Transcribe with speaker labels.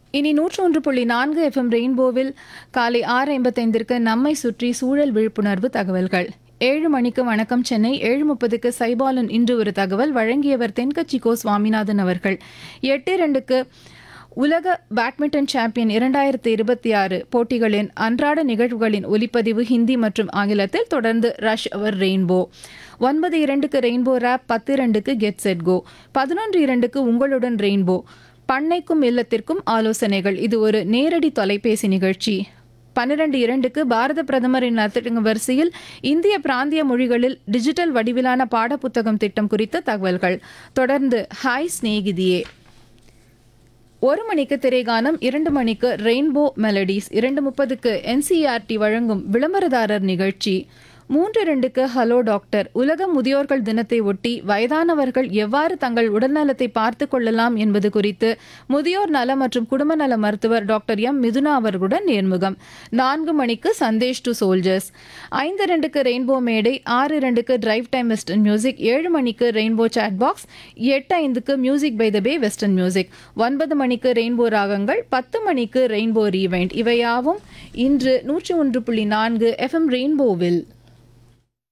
Speaker 1: இனி 101.4 எஃப்எம் ரெயின்போவில் காலை 6:55க்கு நம்மை சுற்றி சூழல் விழிப்புணர்வு தகவல்கள். 7 மணிக்கு வணக்கம் சென்னை, 7:30க்கு சைபாலன் இன்று ஒரு தகவல் வழங்கியவர் தென்கட்சி கோ சுவாமிநாதன் அவர்கள். 8:02க்கு உலக பேட்மிண்டன் சாம்பியன் 2026 போட்டிகளின் அன்றாட நிகழ்வுகளின் ஒலிப்பதிவு ஹிந்தி மற்றும் ஆங்கிலத்தில். தொடர்ந்து ரஷ் அவர் rainbow. 9:02க்கு rainbow rape, 10:02க்கு get set go, 11:02க்கு உங்களுடன் ரெயின்போ பண்ணைக்கும் இல்லத்திற்கும் ஆலோசனைகள். இது ஒரு நேரடி தொலைபேசி நிகழ்ச்சி. 12:02க்கு பாரத பிரதமரின் நலத்திட்ட வரிசையில் இந்திய பிராந்திய மொழிகளில் டிஜிட்டல் வடிவிலான பாடப்புத்தகம் திட்டம் குறித்த தகவல்கள். தொடர்ந்து ஹாய் ஸ்நேகிதியே. 1 மணிக்கு திரைகானம், 2 மணிக்கு ரெயின்போ மெலடிஸ், 2:30க்கு என்சிஆர்டி வழங்கும் விளம்பரதாரர் நிகழ்ச்சி, 3:02க்கு ஹலோ டாக்டர். உலக முதியோர்கள் தினத்தை ஒட்டி வயதானவர்கள் எவ்வாறு தங்கள் உடல்நலத்தை பார்த்துக் கொள்ளலாம் என்பது குறித்து முதியோர் நல மற்றும் குடும்ப நல மருத்துவர் டாக்டர் எம் மிதுனா அவர்களுடன் நேர்முகம். 4 மணிக்கு சந்தேஷ் டு சோல்ஜர்ஸ், 5:02க்கு ரெயின்போ மேடை, 6:02க்கு டிரைவ் டைம் வெஸ்டர்ன் மியூசிக், 7 மணிக்கு rainbow chat box, 8:05க்கு music by the pay western music, 9 மணிக்கு ரெயின்போ ராகங்கள், 10 மணிக்கு ரெயின்போ ரீவைண்ட். இவையாவும் இன்று 101.4 எஃப்எம் ரெயின்போவில்.